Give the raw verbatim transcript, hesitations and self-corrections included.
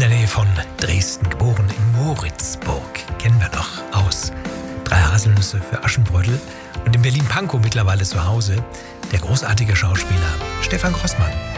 der Nähe von Dresden, geboren in Moritzburg. Kennen wir noch aus Drei Haselnüsse für Aschenbrödel. Und in Berlin-Pankow mittlerweile zu Hause der großartige Schauspieler Stefan Grossmann.